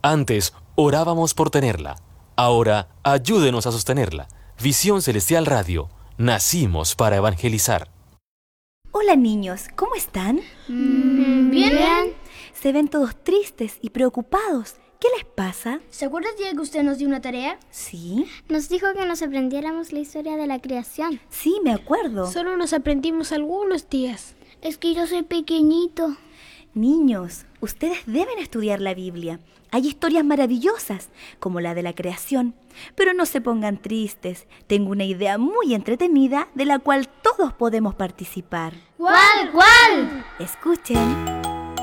Antes orábamos por tenerla. Ahora ayúdenos a sostenerla. Visión Celestial Radio. Nacimos para evangelizar. Hola niños, ¿cómo están? Bien. Se ven todos tristes y preocupados. ¿Qué les pasa? ¿Se acuerda tía que usted nos dio una tarea? ¿Sí? Nos dijo que nos aprendiéramos la historia de la creación. Sí, me acuerdo. Solo nos aprendimos algunos días. Es que yo soy pequeñito. Niños, ustedes deben estudiar la Biblia. Hay historias maravillosas, como la de la creación. Pero no se pongan tristes. Tengo una idea muy entretenida de la cual todos podemos participar. ¿Cuál? Escuchen.